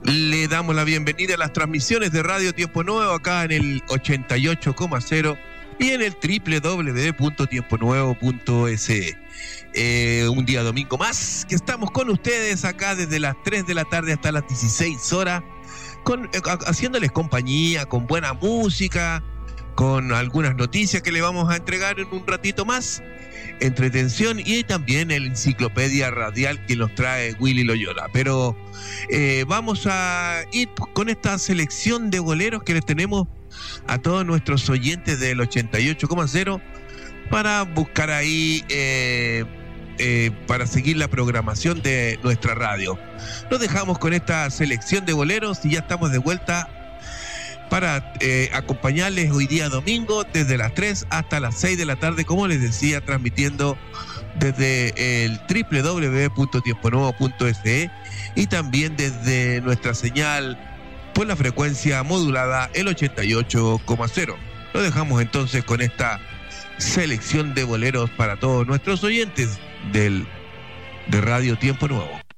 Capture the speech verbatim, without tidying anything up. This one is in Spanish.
Le damos la bienvenida a las transmisiones de Radio Tiempo Nuevo acá en el ochenta y ocho coma cero y en el doble u doble u doble u punto tiempo nuevo punto es. Eh, un día domingo más que estamos con ustedes acá desde las tres de la tarde hasta las dieciséis horas, con, eh, haciéndoles compañía, con buena música, con algunas noticias que le vamos a entregar en un ratito más, entretención y también el enciclopedia radial que nos trae Willy Loyola. Pero eh, vamos a ir con esta selección de boleros que les tenemos a todos nuestros oyentes del ochenta y ocho coma cero para buscar ahí eh, eh, para seguir la programación de nuestra radio. Nos dejamos con esta selección de boleros y ya estamos de vuelta para eh, acompañarles hoy día domingo desde las tres hasta las seis de la tarde, como les decía, transmitiendo desde el doble u doble u doble u punto tiempo nuevo punto es y también desde nuestra señal por la frecuencia modulada el ochenta y ocho coma cero. Lo dejamos entonces con esta selección de boleros para todos nuestros oyentes del de Radio Tiempo Nuevo.